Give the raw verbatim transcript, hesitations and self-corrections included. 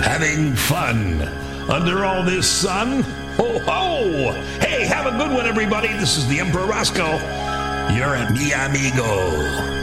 having fun under all this sun. Ho, ho! Hey, have a good one, everybody. This is the Emperor Roscoe. You're at Mi Amigo.